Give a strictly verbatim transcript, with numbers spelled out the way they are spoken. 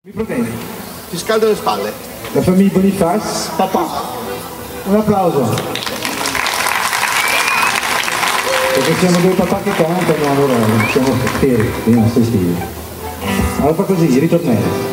Mi proteggi. Ti scaldo le spalle. La famiglia Boniface. Papà. Un applauso. Perché siamo due papà che cantano, allora siamo fermi, i nostri stili. Allora fa così, ritornello.